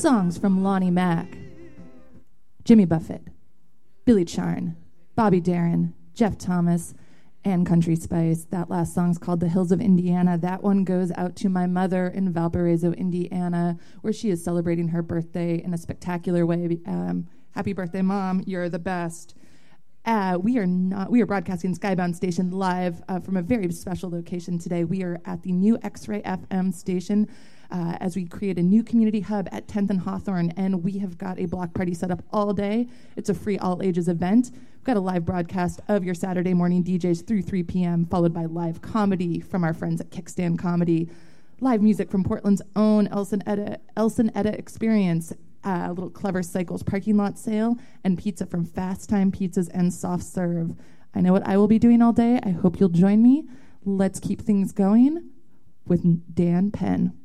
Songs from Lonnie Mack, Jimmy Buffett, Billy Charn, Bobby Darin, Jeff Thomas, and Country Spice. That last song's called The Hills of Indiana. That one goes out to my mother in Valparaiso, Indiana, where she is celebrating her birthday in a spectacular way. Happy birthday, Mom. You're the best. We are broadcasting Skybound Station live from a very special location today. We are at the new X-Ray FM station as we create a new community hub at 10th and Hawthorne, and we have got a block party set up all day. It's a free all ages event. We've got a live broadcast of your Saturday morning DJs through 3 p.m., followed by live comedy from our friends at Kickstand Comedy, live music from Portland's own Elson Edda Experience, a little Clever Cycles parking lot sale, and pizza from Fast Time Pizzas and Soft Serve. I know what I will be doing all day. I hope you'll join me. Let's keep things going with Dan Penn.